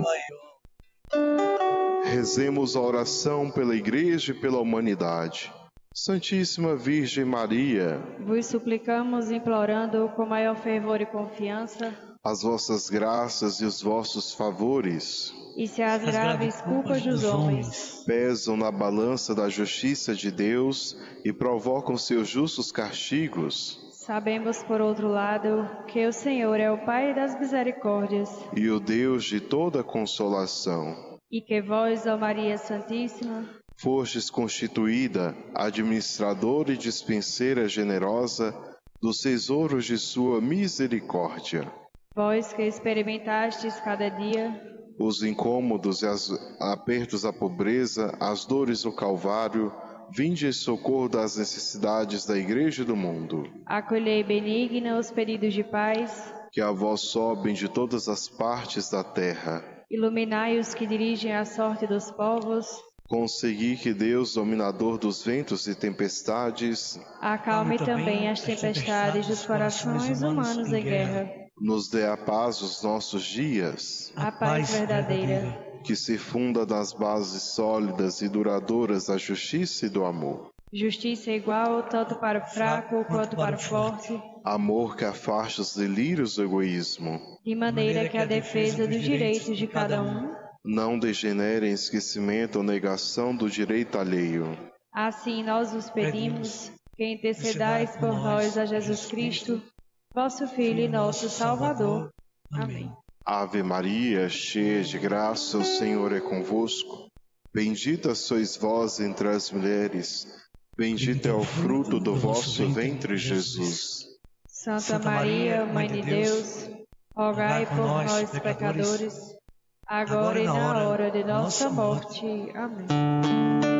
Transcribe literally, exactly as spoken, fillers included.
Rezemos a oração pela Igreja e pela humanidade. Santíssima Virgem Maria, vos suplicamos, implorando com maior fervor e confiança, as vossas graças e os vossos favores, e se as graves culpas dos homens pesam na balança da justiça de Deus e provocam seus justos castigos, sabemos, por outro lado, que o Senhor é o Pai das misericórdias e o Deus de toda consolação, e que vós, ó Maria Santíssima, fostes constituída administradora e dispenseira generosa dos tesouros de sua misericórdia. Vós que experimentastes cada dia os incômodos e os apertos da pobreza, as dores do Calvário, vinde em socorro das necessidades da Igreja e do mundo. Acolhei benigna os pedidos de paz, que a vós sobem de todas as partes da terra. Iluminai os que dirigem a sorte dos povos. Consegui que Deus, dominador dos ventos e tempestades, acalme também as tempestades dos corações humanos em guerra. Nos dê a paz os nossos dias. A paz verdadeira. Que se funda nas bases sólidas e duradouras da justiça e do amor. Justiça igual tanto para o fraco quanto para o forte. Amor que afaste os delírios do egoísmo. De maneira que a defesa dos direitos de cada um não degenere em esquecimento ou negação do direito alheio. Assim nós vos pedimos que intercedais por nós a Jesus Cristo, vosso Filho e nosso Salvador. Amém. Ave Maria, cheia de graça, o Senhor é convosco. Bendita sois vós entre as mulheres, bendito é o fruto do vosso ventre, Jesus. Santa Maria, Mãe de Deus, rogai por nós, pecadores, agora e na hora de nossa morte. Amém.